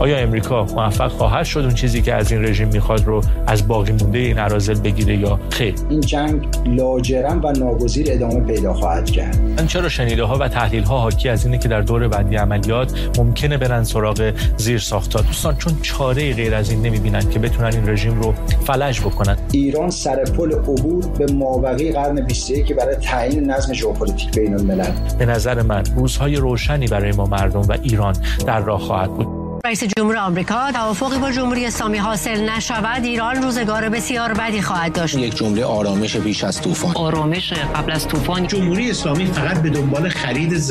آیا امریکا موفق خواهد شد اون چیزی که از این رژیم میخواد رو از باقی مونده این اراذل بگیره یا خیر؟ این جنگ لاجرم و ناگزیر ادامه پیدا خواهد کرد. من چرا شنیده‌ها و تحلیل‌ها حاکی از اینه که در دور بعدی عملیات ممکنه برن سراغ زیرساخت‌ها. دوستان چون چاره‌ای غیر از این نمی‌بینن که بتونن این رژیم رو فلج بکنن. ایران سر پل عبور به مابقی قرن 21 برای تعیین نظم ژئوپلیتیک بین‌الملل. به نظر من روزهای روشنی برای ما مردم و ایران در راه خواهد بود. رئیس جمهور آمریکا توافقی با جمهوری اسلامی حاصل نشود ایران روزگار بسیار بدی خواهد داشت. یک جمله آرامش بیش از طوفان. آرامش قبل از طوفان. جمهوری اسلامی فقط به دنبال خرید